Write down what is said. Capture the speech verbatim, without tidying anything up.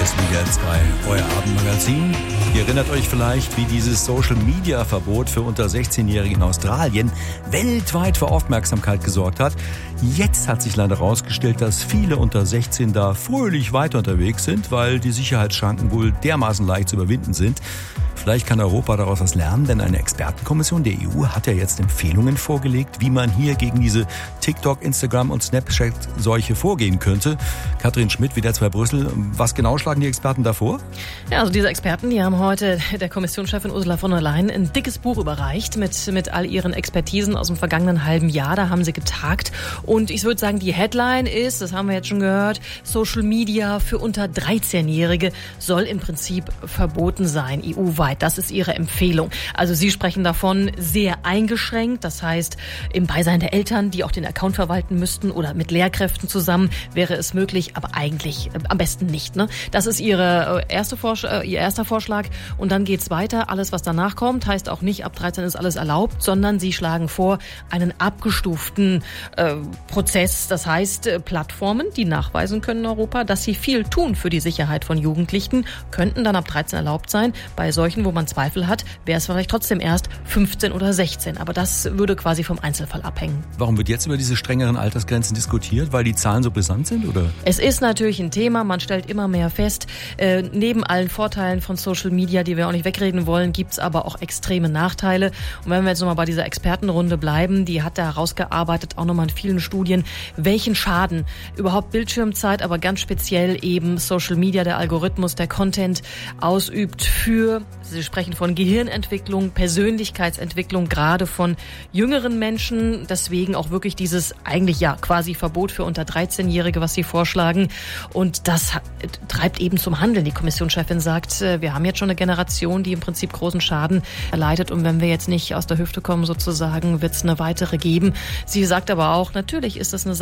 ist W D R zwei, euer Abendmagazin. Ihr erinnert euch vielleicht, wie dieses Social-Media-Verbot für unter sechzehnjährige in Australien weltweit für Aufmerksamkeit gesorgt hat. Jetzt hat sich leider herausgestellt, dass viele unter sechzehn da fröhlich weiter unterwegs sind, weil die Sicherheitsschranken wohl dermaßen leicht zu überwinden sind. Vielleicht kann Europa daraus was lernen, denn eine Expertenkommission der E U hat ja jetzt Empfehlungen vorgelegt, wie man hier gegen diese TikTok, Instagram und Snapchat-Seuche vorgehen könnte. Katrin Schmidt, W D R zwei Brüssel, was genau schlagen die Experten da vor? Ja, also diese Experten, die haben heute der Kommissionschefin Ursula von der Leyen ein dickes Buch überreicht mit, mit all ihren Expertisen aus dem vergangenen halben Jahr. Da haben sie getagt und ich würde sagen, die Headline ist, das haben wir jetzt schon gehört, Social Media für unter dreizehnjährige soll im Prinzip verboten sein, E U-weit. Das ist ihre Empfehlung. Also sie sprechen davon sehr eingeschränkt, das heißt im Beisein der Eltern, die auch den Account verwalten müssten oder mit Lehrkräften zusammen wäre es möglich, aber eigentlich äh, am besten nicht. Ne? Das ist ihre äh, erste Vorsch- äh, ihr erster Vorschlag und dann geht's weiter. Alles, was danach kommt, heißt auch nicht, ab dreizehn ist alles erlaubt, sondern sie schlagen vor einen abgestuften äh, Prozess. Das heißt, äh, Plattformen, die nachweisen können in Europa, dass sie viel tun für die Sicherheit von Jugendlichen, könnten dann ab dreizehn erlaubt sein. Bei solchen, wo man Zweifel hat, wäre es vielleicht trotzdem erst fünfzehn oder sechzehn. Aber das würde quasi vom Einzelfall abhängen. Warum wird jetzt über diese strengeren Altersgrenzen diskutiert? Weil die Zahlen so brisant sind, oder? Es ist natürlich ein Thema. Man stellt immer mehr fest, äh, neben allen Vorteilen von Social Media, die wir auch nicht wegreden wollen, gibt es aber auch extreme Nachteile. Und wenn wir jetzt nochmal bei dieser Expertenrunde bleiben, die hat da herausgearbeitet, auch nochmal in vielen Studien, welchen Schaden überhaupt Bildschirmzeit, aber ganz speziell eben Social Media, der Algorithmus, der Content ausübt für, Sie sprechen von Gehirnentwicklung, Persönlichkeitsentwicklung, gerade von jüngeren Menschen. Deswegen auch wirklich dieses eigentlich ja quasi Verbot für unter dreizehnjährige, was Sie vorschlagen. Und das treibt eben zum Handeln. Die Kommissionschefin sagt, wir haben jetzt schon eine Generation, die im Prinzip großen Schaden erleidet. Und wenn wir jetzt nicht aus der Hüfte kommen sozusagen, wird es eine weitere geben. Sie sagt aber auch, natürlich ist das eine